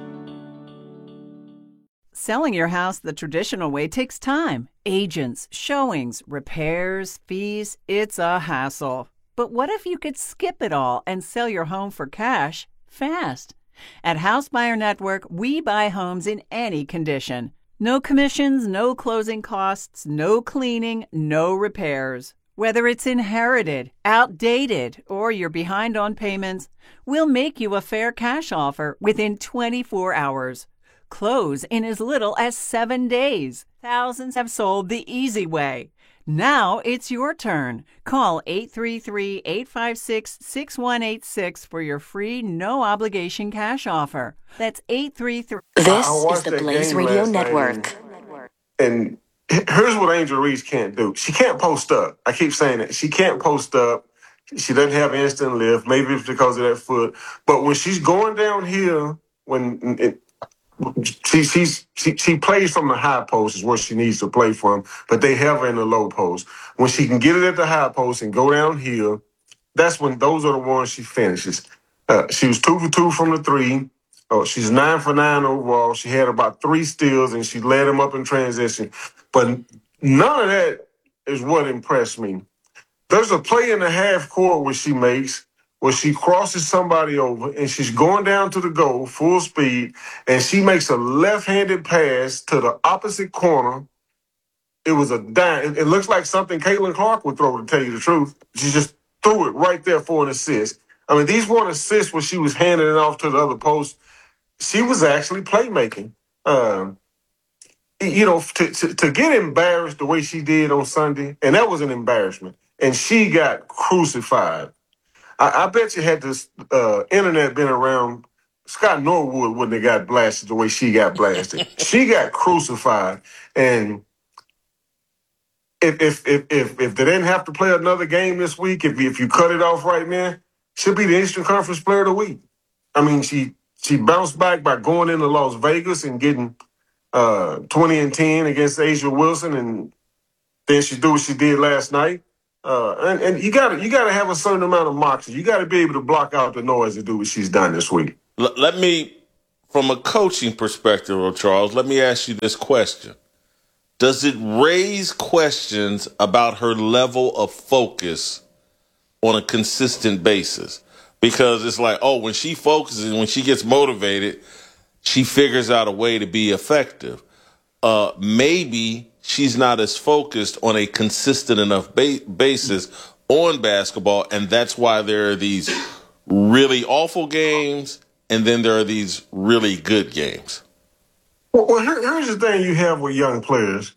Selling your house the traditional way takes time. Agents, showings, repairs, fees, it's a hassle. But what if you could skip it all and sell your home for cash fast? At House Buyer Network, we buy homes in any condition. No commissions, no closing costs, no cleaning, no repairs. Whether it's inherited, outdated, or you're behind on payments, we'll make you a fair cash offer within twenty-four hours. Close in as little as seven days. Thousands have sold the easy way. Now it's your turn. Call eight three three, eight five six, six one eight six for your free, no-obligation cash offer. That's eight three three.
This is the Blaze Radio Network.
And, and here's what Angel Reese can't do. She can't post up. I keep saying that. She can't post up. She doesn't have instant lift. Maybe it's because of that foot. But when she's going downhill, when it, She, she's, she she plays from the high post is where she needs to play from, but they have her in the low post. When she can get it at the high post and go downhill, that's when those are the ones she finishes. Uh, she was two for two from the three. Oh, she's nine for nine overall. She had about three steals, and she led them up in transition. But none of that is what impressed me. There's a play in the half court where she makes where she crosses somebody over and she's going down to the goal full speed and she makes a left-handed pass to the opposite corner. It was a dime. It looks like something Caitlin Clark would throw, to tell you the truth. She just threw it right there for an assist. I mean, these weren't assists where she was handing it off to the other post. She was actually playmaking. Um, you know, to, to, to get embarrassed the way she did on Sunday, and that was an embarrassment, and she got crucified. I, I bet you had this uh, internet been around, Scott Norwood wouldn't have got blasted the way she got blasted. She got crucified. And if if if if, if they didn't have to play another game this week, if if you cut it off right now, she'll be the Eastern Conference Player of the Week. I mean, she she bounced back by going into Las Vegas and getting uh, twenty and ten against Asia Wilson, and then she do what she did last night. Uh, and, and you got to you got to have a certain amount of moxie. You got to be able to block out the noise to do what she's done this week.
L- let me, from a coaching perspective, Charles, let me ask you this question. Does it raise questions about her level of focus on a consistent basis? Because it's like, oh, when she focuses, when she gets motivated, she figures out a way to be effective. Uh, maybe she's not as focused on a consistent enough ba- basis on basketball, and that's why there are these really awful games, and then there are these really good games.
Well, well here, here's the thing you have with young players.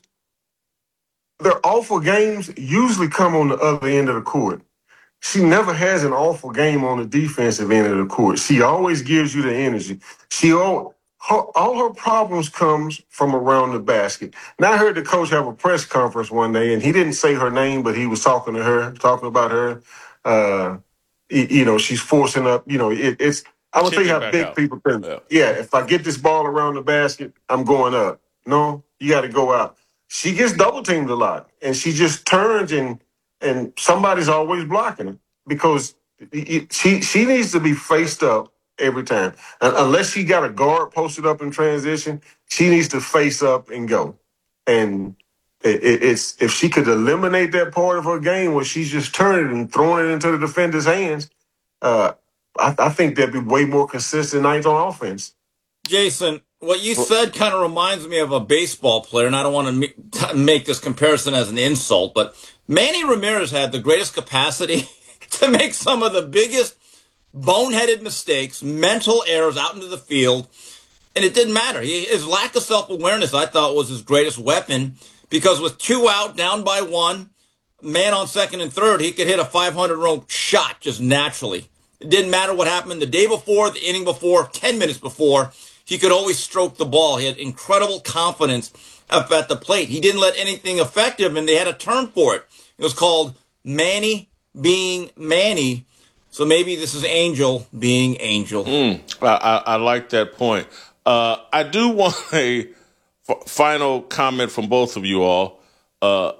Their awful games usually come on the other end of the court. She never has an awful game on the defensive end of the court. She always gives you the energy. She all her, all her problems comes from around the basket. Now I heard the coach have a press conference one day, and he didn't say her name, but he was talking to her, talking about her. Uh, you, you know, she's forcing up. You know, it, it's. I would tell you how big out. people think. Yeah. yeah, if I get this ball around the basket, I'm going up. No, you got to go out. She gets double teamed a lot, and she just turns and. And somebody's always blocking her because she she needs to be faced up every time. And unless she got a guard posted up in transition, she needs to face up and go. And it, it, it's if she could eliminate that part of her game where she's just turning and throwing it into the defender's hands, uh, I, I think there'd be way more consistent nights on offense.
Jason, what you said kind of reminds me of a baseball player, and I don't want to make this comparison as an insult, but Manny Ramirez had the greatest capacity to make some of the biggest boneheaded mistakes, mental errors out into the field, and it didn't matter. He, his lack of self-awareness, I thought, was his greatest weapon, because with two out, down by one, man on second and third, he could hit a five hundred run shot just naturally. It didn't matter what happened the day before, the inning before, ten minutes before. He could always stroke the ball. He had incredible confidence up at the plate. He didn't let anything effective, and they had a term for it. It was called Manny being Manny. So maybe this is Angel being Angel.
Mm, I, I, I like that point. Uh, I do want a f- final comment from both of you all. Uh,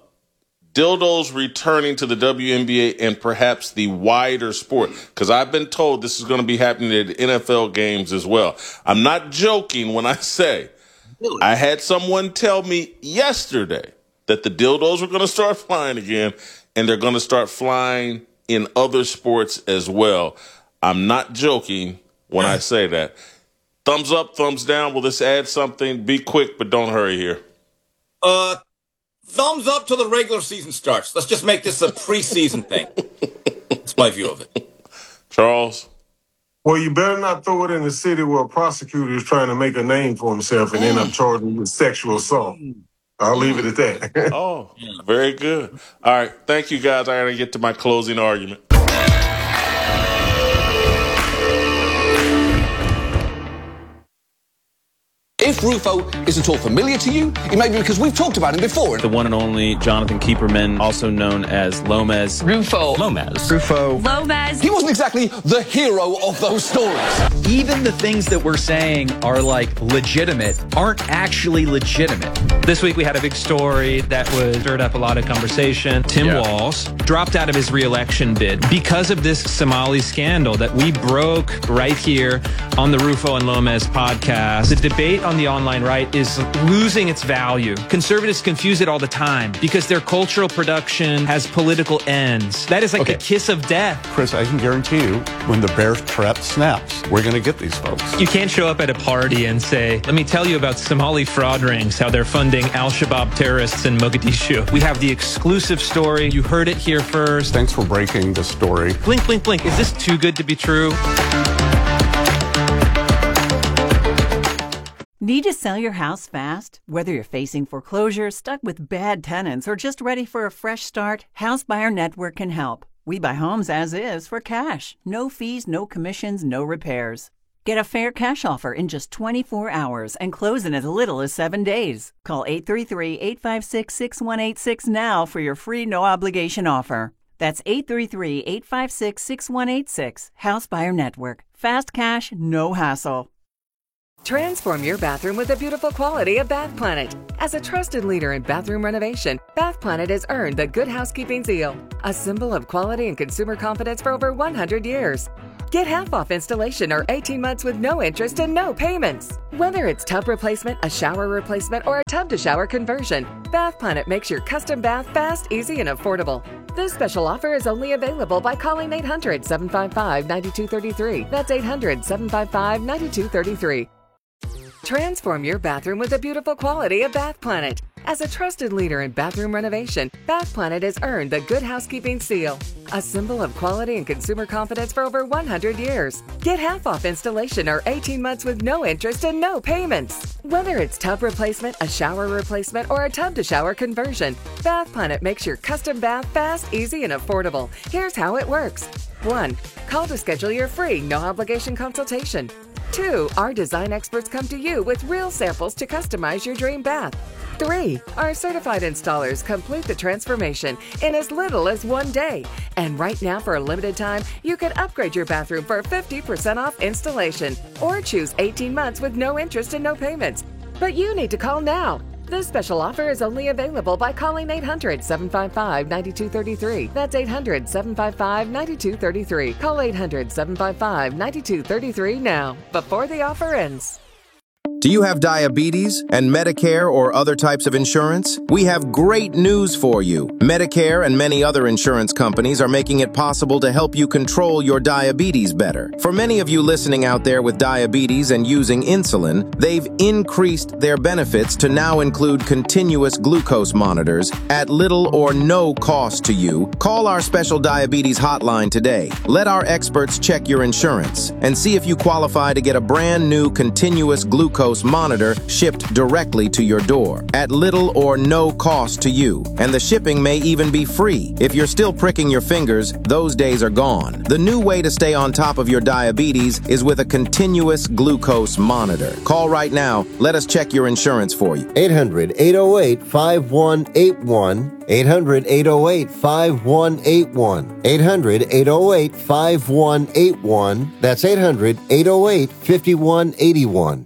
dildos returning to the W N B A and perhaps the wider sport, because I've been told this is going to be happening at N F L games as well. I'm not joking when I say really? I had someone tell me yesterday that the dildos are going to start flying again, and they're going to start flying in other sports as well. I'm not joking when I say that. Thumbs up, thumbs down. Will this add something? Be quick, but don't hurry here.
Uh, thumbs up till the regular season starts. Let's just make this a preseason thing. That's my view of it.
Charles?
Well, you better not throw it in the city where a prosecutor is trying to make a name for himself and end up charging you with sexual assault. I'll leave it at that.
Oh, very good. All right. Thank you, guys. I got to get to my closing argument.
If Rufo isn't all familiar to you, it may be because we've talked about him before.
The one and only Jonathan Keeperman, also known as Lomez.
Rufo.
Lomez.
Rufo.
Lomez.
He wasn't exactly the hero of those stories.
Even the things that we're saying are like legitimate aren't actually legitimate.
This week we had a big story that was stirred up a lot of conversation. Tim yeah. Walz dropped out of his re-election bid because of this Somali scandal that we broke right here on the Rufo and Lomez podcast. The debate on the online right is losing its value. Conservatives confuse it all the time because their cultural production has political ends. That is like okay. the kiss of death.
Chris, I can guarantee you when the bear trap snaps, we're going to get these folks.
You can't show up at a party and say, let me tell you about Somali fraud rings, how they're funding al-Shabaab terrorists in Mogadishu. We have the exclusive story. You heard it here first.
Thanks for breaking the story.
Blink, blink, blink. Is this too good to be true?
Need to sell your house fast? Whether you're facing foreclosure, stuck with bad tenants, or just ready for a fresh start, House Buyer Network can help. We buy homes as is for cash. No fees, no commissions, no repairs. Get a fair cash offer in just twenty-four hours and close in as little as seven days. Call eight three three, eight five six, six one eight six now for your free no-obligation offer. That's eight three three, eight five six, six one eight six. House Buyer Network. Fast cash, no hassle.
Transform your bathroom with the beautiful quality of Bath Planet. As a trusted leader in bathroom renovation, Bath Planet has earned the Good Housekeeping seal, a symbol of quality and consumer confidence for over one hundred years. Get half off installation or eighteen months with no interest and no payments. Whether it's tub replacement, a shower replacement, or a tub-to-shower conversion, Bath Planet makes your custom bath fast, easy, and affordable. This special offer is only available by calling eight hundred, seven five five, nine two three three. That's eight hundred, seven five five, nine two three three. Transform your bathroom with the beautiful quality of Bath Planet. As a trusted leader in bathroom renovation, Bath Planet has earned the Good Housekeeping seal, a symbol of quality and consumer confidence for over one hundred years. Get half off installation or eighteen months with no interest and no payments. Whether it's tub replacement, a shower replacement, or a tub-to-shower conversion, Bath Planet makes your custom bath fast, easy, and affordable. Here's how it works. one. Call to schedule your free, no-obligation consultation. two. Our design experts come to you with real samples to customize your dream bath. three. Our certified installers complete the transformation in as little as one day. And right now, for a limited time, you can upgrade your bathroom for fifty percent off installation or choose eighteen months with no interest and no payments. But you need to call now. This special offer is only available by calling eight hundred, seven five five, nine two three three. That's eight hundred, seven five five, nine two three three. Call eight hundred, seven five five, nine two three three now, before the offer ends.
Do you have diabetes and Medicare or other types of insurance? We have great news for you. Medicare and many other insurance companies are making it possible to help you control your diabetes better. For many of you listening out there with diabetes and using insulin, they've increased their benefits to now include continuous glucose monitors at little or no cost to you. Call our special diabetes hotline today. Let our experts check your insurance and see if you qualify to get a brand new continuous glucose monitor shipped directly to your door at little or no cost to you. And the shipping may even be free. If you're still pricking your fingers, those days are gone. The new way to stay on top of your diabetes is with a continuous glucose monitor. Call right now. Let us check your insurance for you.
eight hundred, eight oh eight, five one eight one. eight hundred, eight oh eight, five one eight one. eight hundred, eight oh eight, five one eight one. That's eight hundred, eight oh eight, five one eight one.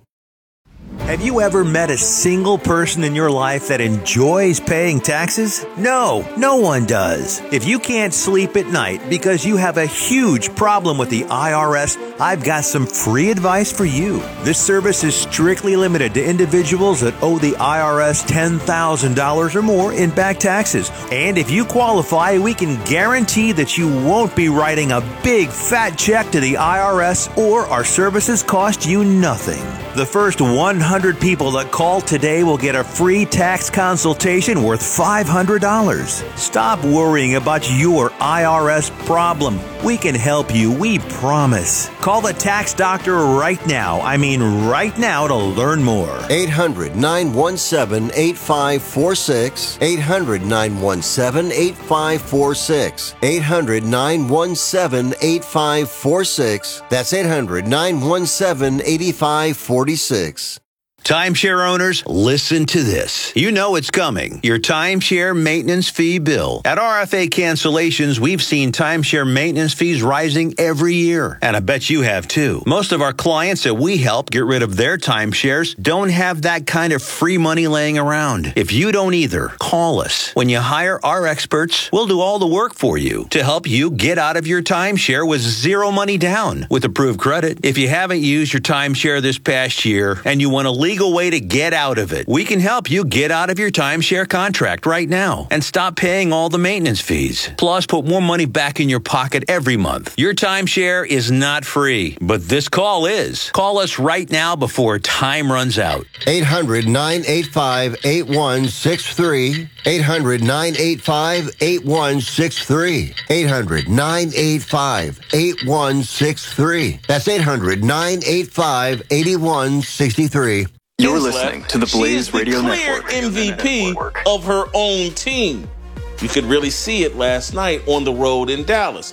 Have you ever met a single person in your life that enjoys paying taxes? No, no one does. If you can't sleep at night because you have a huge problem with the I R S, I've got some free advice for you. This service is strictly limited to individuals that owe the I R S ten thousand dollars or more in back taxes. And if you qualify, we can guarantee that you won't be writing a big fat check to the I R S, or our services cost you nothing. The first one hundred people that call today will get a free tax consultation worth five hundred dollars. Stop worrying about your I R S problem. We can help you, we promise. Call the tax doctor right now. I mean right now to learn more.
eight hundred, nine one seven, eight five four six. eight hundred, nine one seven, eight five four six. eight hundred, nine one seven, eight five four six. That's eight hundred, nine one seven, eight five four six.
Timeshare owners, listen to this. You know it's coming. Your timeshare maintenance fee bill. At R F A Cancellations, we've seen timeshare maintenance fees rising every year. And I bet you have too. Most of our clients that we help get rid of their timeshares don't have that kind of free money laying around. If you don't either, call us. When you hire our experts, we'll do all the work for you to help you get out of your timeshare with zero money down with approved credit. If you haven't used your timeshare this past year and you want to leave legal way to get out of it. We can help you get out of your timeshare contract right now and stop paying all the maintenance fees. Plus, put more money back in your pocket every month. Your timeshare is not free, but this call is. Call us right now before time runs out.
eight hundred, nine eight five, eight one six three. eight hundred, nine eight five, eight one six three. eight hundred, nine eight five, eight one six three. That's eight hundred, nine eight five, eight one six three.
You're listening to the Blaze Radio
Network. She is the clear M V P of her own team. You could really see it last night on the road in Dallas.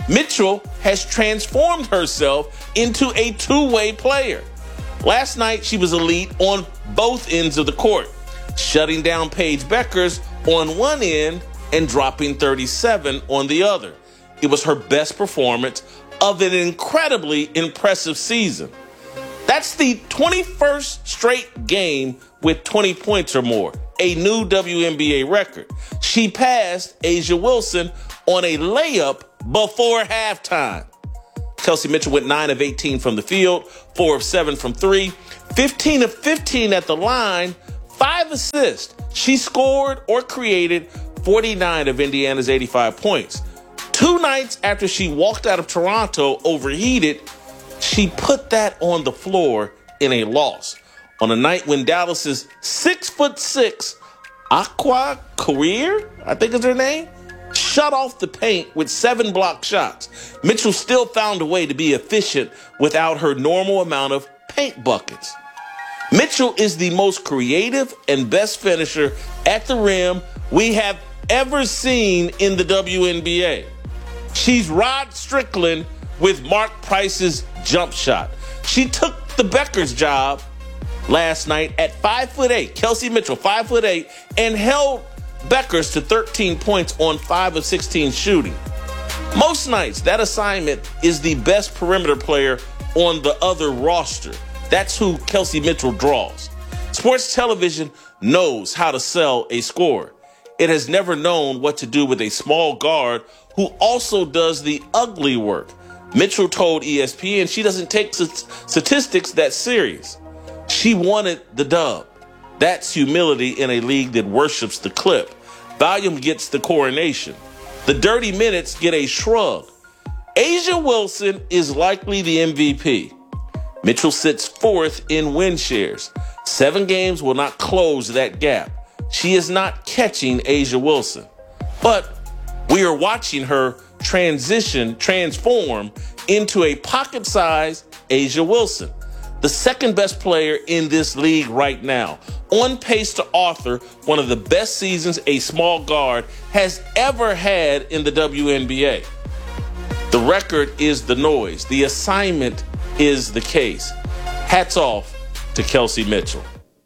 Mitchell has transformed herself into a two-way player. Last night, she was elite on both ends of the court, shutting down Paige Beckers on one end and dropping thirty-seven on the other. It was her best performance of an incredibly impressive season. That's the twenty-first straight game with twenty points or more, a new W N B A record. She passed A'ja Wilson on a layup before halftime. Kelsey Mitchell went nine of eighteen from the field, four of seven from three, fifteen of fifteen at the line, five assists. She scored or created forty-nine of Indiana's eighty-five points. Two nights after she walked out of Toronto overheated, she put that on the floor in a loss. On a night when Dallas's six foot six Aqua Career, I think is her name, shut off the paint with seven block shots. Mitchell still found a way to be efficient without her normal amount of paint buckets. Mitchell is the most creative and best finisher at the rim we have ever seen in the W N B A. She's Rod Strickland with Mark Price's jump shot. She took the Beckers job last night at five foot eight, Kelsey Mitchell, five foot eight, and held Beckers to thirteen points on five of sixteen shooting. Most nights, that assignment is the best perimeter player on the other roster. That's who Kelsey Mitchell draws. Sports television knows how to sell a scorer. It has never known what to do with a small guard who also does the ugly work. Mitchell told E S P N she doesn't take statistics that serious. She wanted the dub. That's humility in a league that worships the clip. Volume gets the coronation. The dirty minutes get a shrug. A'ja Wilson is likely the M V P. Mitchell sits fourth in win shares. Seven games will not close that gap. She is not catching A'ja Wilson. But we are watching her transition, transform into a pocket-sized A'ja Wilson, the second best player in this league right now, on pace to author one of the best seasons a small guard has ever had in the W N B A. The record is the noise. The assignment is the case. Hats off to Kelsey Mitchell.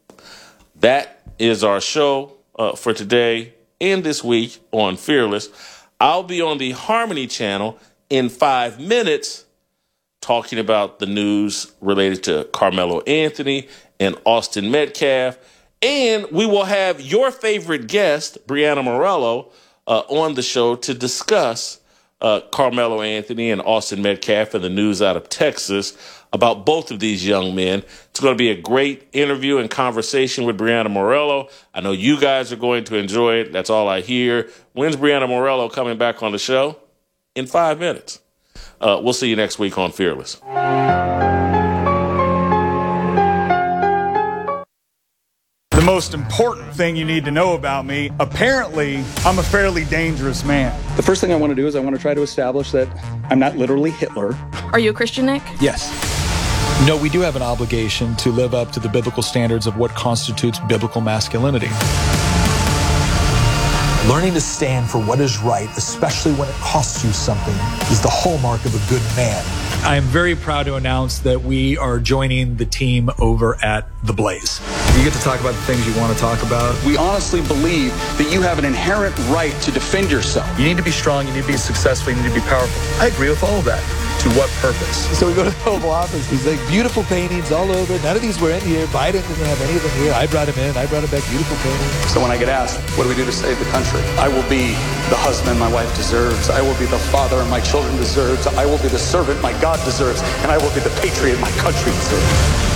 That is our show uh, for today and this week on Fearless. I'll be on the Harmony channel in five minutes talking about the news related to Carmelo Anthony and Austin Metcalf. And we will have your favorite guest, Brianna Morello, uh, on the show to discuss uh, Carmelo Anthony and Austin Metcalf and the news out of Texas about both of these young men. It's going to be a great interview and conversation with Brianna Morello. I know you guys are going to enjoy it. That's all I hear. When's Brianna Morello coming back on the show? In five minutes. Uh, we'll see you next week on Fearless.
The most important thing you need to know about me, apparently, I'm a fairly dangerous man.
The first thing I want to do is I want to try to establish that I'm not literally Hitler.
Are you a Christian, Nick?
Yes. No, we do have an obligation to live up to the biblical standards of what constitutes biblical masculinity.
Learning to stand for what is right, especially when it costs you something, is the hallmark of a good man.
I am very proud to announce that we are joining the team over at The Blaze.
You get to talk about the things you want to talk about.
We honestly believe that you have an inherent right to defend yourself.
You need to be strong, you need to be successful, you need to be powerful. I agree with all of that. To what purpose?
So we go to the Oval Office. He's like, beautiful paintings all over. None of these were in here. Biden didn't have any of them here. I brought him in. I brought him back beautiful paintings.
So when I get asked, what do we do to save the country? I will be the husband my wife deserves. I will be the father my children deserves. I will be the servant my God deserves. And I will be the patriot my country deserves.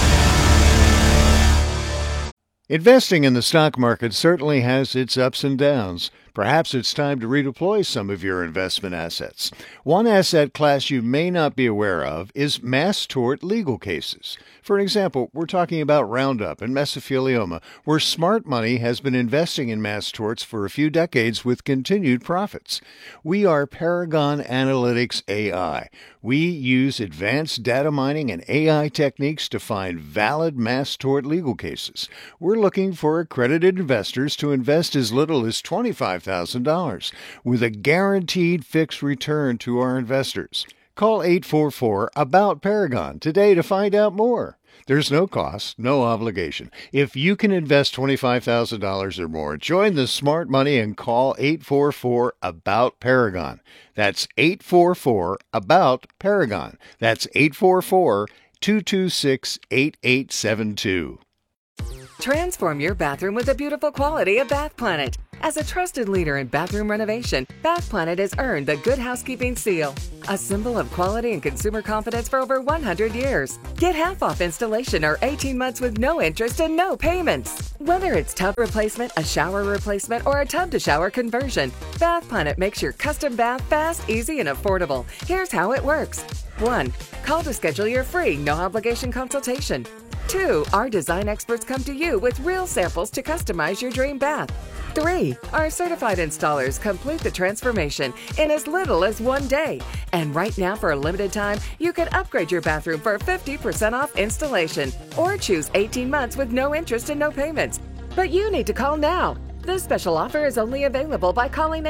Investing in the stock market certainly has its ups and downs. Perhaps it's time to redeploy some of your investment assets. One asset class you may not be aware of is mass tort legal cases. For example, we're talking about Roundup and mesothelioma, where smart money has been investing in mass torts for a few decades with continued profits. We are Paragon Analytics A I. We use advanced data mining and A I techniques to find valid mass tort legal cases. We're looking for accredited investors to invest as little as twenty-five thousand dollars with a guaranteed fixed return to our investors. Call eight four four, A B O U T, Paragon today to find out more. There's no cost, no obligation. If you can invest twenty-five thousand dollars or more, join the smart money and call eight four four, A B O U T, Paragon. That's eight four four, A B O U T, Paragon. That's eight four four, two two six, eight eight seven two.
Transform your bathroom with the beautiful quality of Bath Planet. As a trusted leader in bathroom renovation, Bath Planet has earned the Good Housekeeping Seal, a symbol of quality and consumer confidence for over one hundred years. Get half off installation or eighteen months with no interest and no payments. Whether it's tub replacement, a shower replacement, or a tub-to-shower conversion, Bath Planet makes your custom bath fast, easy, and affordable. Here's how it works. one. Call to schedule your free, no-obligation consultation. two. Our design experts come to you with real samples to customize your dream bath. three. Our certified installers complete the transformation in as little as one day. And right now, for a limited time, you can upgrade your bathroom for fifty percent off installation or choose eighteen months with no interest and no payments. But you need to call now. This special offer is only available by calling